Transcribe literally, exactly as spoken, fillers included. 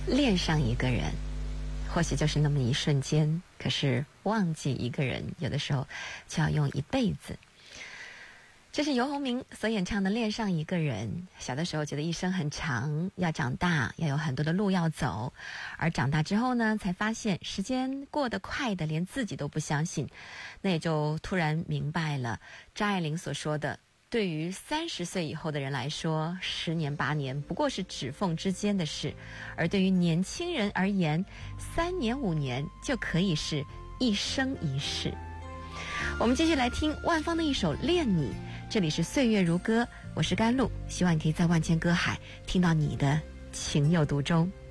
恋上一个人，或许就是那么一瞬间，可是忘记一个人，有的时候就要用一辈子。这是游鸿明所演唱的《恋上一个人》。小的时候觉得一生很长，要长大，要有很多的路要走，而长大之后呢，才发现时间过得快的连自己都不相信。那也就突然明白了张爱玲所说的，对于三十岁以后的人来说，十年八年不过是指缝之间的事，而对于年轻人而言，三年五年就可以是一生一世。我们继续来听万芳的一首《恋你》，这里是岁月如歌，我是甘露，希望你可以在万千歌海听到你的情有独钟。